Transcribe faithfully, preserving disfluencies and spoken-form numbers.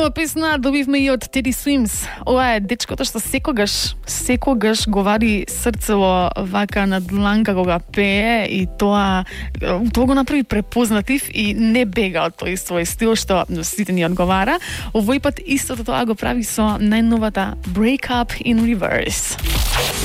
Ова песна добивме и од Teddy Swims. Ова е дечкото што секогаш, секогаш го вади срцево вака на дланка кога пее и тоа тоа го направи препознатив и не бега од тој свој стил што сите ни одговара. Овој пат истото тоа го прави со најновата Break Up in Reverse.